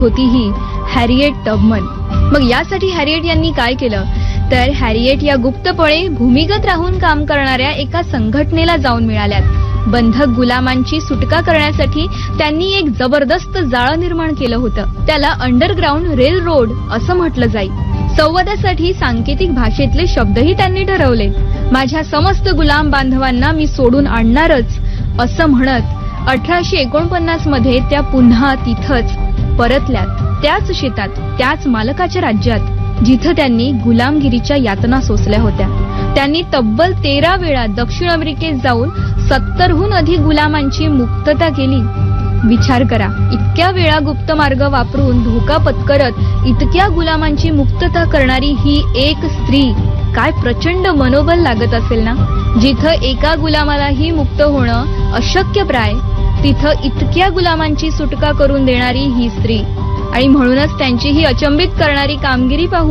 होती ही Harriet Tubman. मग यासाठी हॅरिएट यांनी काय केलं तर हॅरिएट या गुप्तपणे भूमिगत राहून काम करणाऱ्या एका संघटनेला जाऊन मिळाल्यात. बंधक गुलामांची सुटका करण्यासाठी त्यांनी एक जबरदस्त जाळं निर्माण केलं होतं. त्याला अंडरग्राऊंड रेल रोड असं म्हटलं जाईल. संवादासाठी सांकेतिक भाषेतले शब्दही त्यांनी ठरवले. माझ्या समस्त गुलाम बांधवांना मी सोडून आणणारच असं म्हणत 1849 मध्ये त्या पुन्हा तिथंच परतल्यात, त्याच शेतात, त्याच मालकाच्या राज्यात जिथं त्यांनी गुलामगिरीच्या यातना सोसल्या होत्या. त्यांनी तब्बल 13 वेळा दक्षिण अमेरिकेत जाऊन 70हून अधिक गुलामांची मुक्तता केली. विचार करा, इतक्या वेळा गुप्त मार्ग वापरून धोका पत्करत इतक्या गुलामांची मुक्तता करणारी ही एक स्त्री, काय प्रचंड मनोबल लागत असेल ना. जिथं एका गुलामालाही मुक्त होणं अशक्यप्राय, तिथं इतक्या गुलामांची सुटका करून देणारी ही स्त्री. आणि म्हणूनच त्यांची ही अचंबित करणारी कामगिरी पाहून